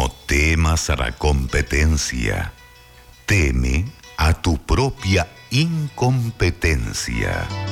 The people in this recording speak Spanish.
No temas a la competencia, teme a tu propia incompetencia.